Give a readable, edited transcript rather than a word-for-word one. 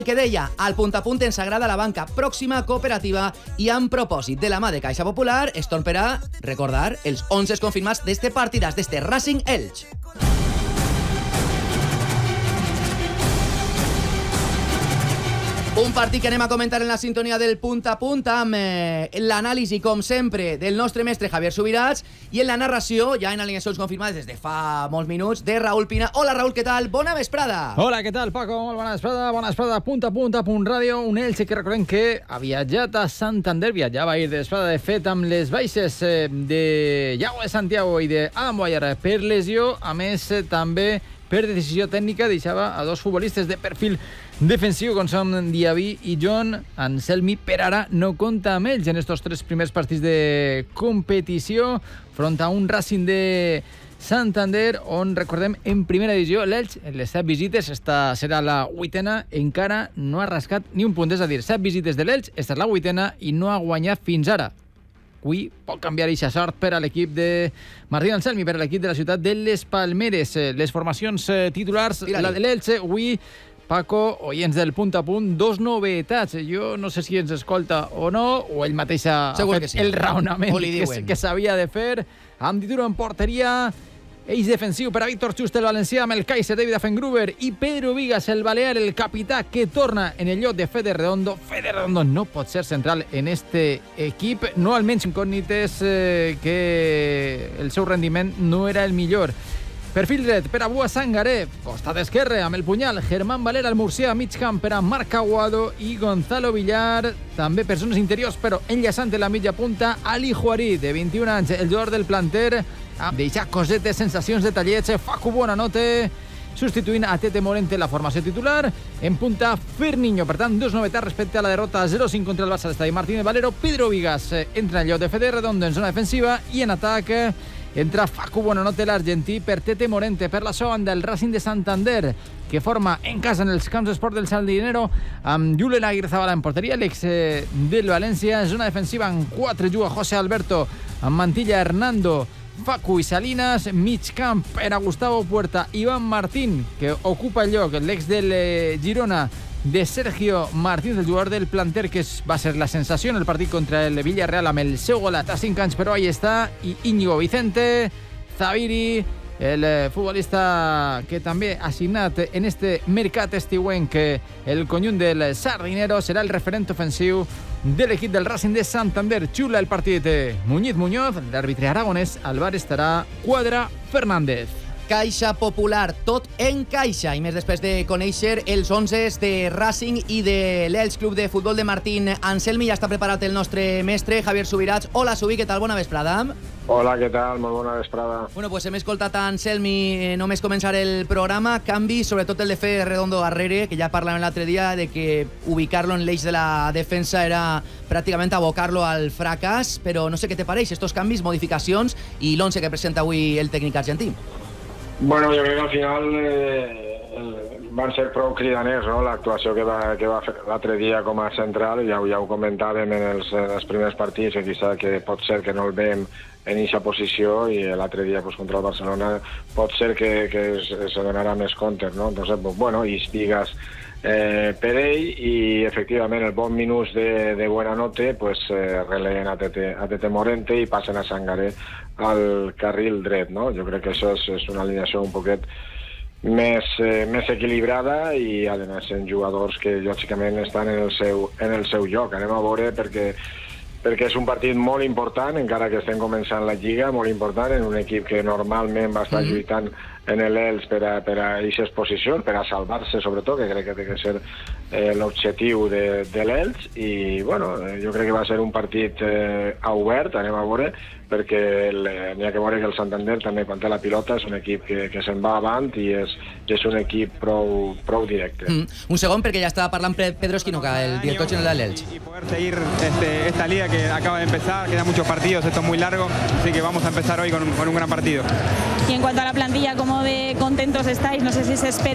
que deia, al punt a punt ens agrada la banca pròxima, cooperativa i amb propòsit de la mà de Caixa Popular es torn per a recordar els 11 confirmats d'este partidàs, d'este Racing Elx. Un partit que anem a comentar en la sintonia del punt a punt amb l'anàlisi, com sempre, del nostre mestre Javier Subirats i en la narració, ja en alineacions confirmades des de fa molts minuts, de Raúl Pina. Hola, Raúl, què tal? Bona vesprada! Hola, què tal, Paco? Molt bona vesprada, punt a punt ràdio. Un Elx que recordem que ha viatjat a Santander, viatjava ahir de vesprada, de fet, amb les baixes de Yago de Santiago i d'Adam Guayar per lesió, a més, també per decisió tècnica, deixava a dos futbolistes de perfil defensiu, com són Diaby i John. Anselmi, per ara, no compta amb ells en estos 3 primers partits de competició front a un Racing de Santander, on, recordem, en primera divisió, l'Elx, en les 7 visites, esta serà la 8ª, encara no ha rascat ni un punt. És a dir, 7 visites de l'Elx, esta és la 8ª, i no ha guanyat fins ara. Avui pot canviar aquesta sort per a l'equip de Martín Anselmi, per a l'equip de la ciutat de les Palmeres. Les formacions titulars, la de l'Elx, avui, Paco, oients del punt a punt, 2 novetats. Jo no sé si ens escolta o no, o ell mateix ha fet el raonament que s'havia de fer. Amb Dituro en porteria, eix defensiu per a Víctor Just, el valencià, amb el Kaiser, David Afengruber i Pedro Vigas, el balear, el capità, que torna en el lloc de Fede Redondo. Fede Redondo no pot ser central en este equip, no almenys incògnites que el seu rendiment no era el millor. Perfil dret per a Bua Sangaré, costat esquerre amb el punyal, Germán Valera, el murcià, mig camp per a Marc Aguado i Gonzalo Villar, també per zones interiors, però enllaçant la mitja punta, Ali Juarí, de 21 anys, el jugador del planter, amb deixar cosetes, sensacions, detallets, Facu Buonanotte, substituint a Tete Morente la formació titular, en punta Ferniño. Per tant, 2 novetats respecte a la derrota 0-5 contra el Barça de l'estadi Martínez Valero. Pedro Vigas entra en el lloc de Fede Redondo en zona defensiva i en atac entra Facu Buonanotte, l'argentí, per Tete Morente. Per la seva banda, el Racing de Santander, que forma en casa en els camps d'esport del Sardinero, amb Julen Aguirre-Zabala en porteria, l'ex del València. Zona defensiva en 4 juga José Alberto, amb Mantilla, Hernando, Facu i Salinas. Mig camp per a Gustavo Puerta, Iván Martín, que ocupa el lloc, l'ex del Girona, de Sergio Martínez, el jugador del planter, que va ser la sensació en el partit contra el Villarreal amb el seu golat a 5 anys, però ahí està. I Íñigo Vicente, Zaviri, el futbolista que també ha signat en este mercat estiuenc el conjunt del Sardinero, serà el referent ofensiu de l'equip del Racing de Santander. Xula el partit Muñoz, l'àrbitre aragonès, al bar estarà Quadra Fernández. Caixa Popular, tot en caixa. I més després de conèixer els 11 de Racing i de l'Elx Club de Futbol de Martín Anselmi, ja està preparat el nostre mestre Javier Subirats. Hola, Subi, què tal? Bona vesprada. Hola, què tal? Molt bona vesprada. Bueno, pues hem escoltat a Anselmi només començar el programa. Canvi, sobretot el de Fede Redondo darrere, que ja parlàvem l'altre dia de que ubicar-lo en l'eix de la defensa era pràcticament abocar-lo al fracàs, però no sé què te pareix, estos canvis, modificacions i l'11 que presenta avui el tècnic argentí. Bueno, jo crec que al final van ser prou cridaners, no? L'actuació que va fer l'altre dia com a central, ja ho comentàvem en els primers partits, que pot ser que no el veiem en aquesta posició, i l'altre dia contra el Barcelona pot ser que se donarà més comptes, no? Entonces, bueno, i Vigas per ell, i efectivament el bon minús de Buonanotte releen a Tete Morente i passen a Sangaré al carril dret, no? Jo crec que això és una alineació un poquet més equilibrada, i a més en jugadors que lògicament estan en el seu lloc. Anem a veure, perquè és un partit molt important, encara que estem començant la Lliga, molt important, en un equip que normalment va estar lluitant en l'Elx per a aquestes posicions, per a salvar-se sobretot, que crec que té que ser l'objectiu de l'Elx. I bueno, jo crec que va ser un partit obert, anem a veure, perquè n'hi ha que veure que el Santander també, quan té la pilota, és un equip que se'n va avant i és un equip prou directe. Un segon, perquè ja estava parlant Pedro Esquinoca, el director general del Elx. Y poder seguir esta liga que acaba de empezar, quedan muchos partidos, esto es muy largo, así que vamos a empezar hoy con un gran partido. Y en cuanto a la plantilla, ¿cómo de contentos estáis? No sé si se espera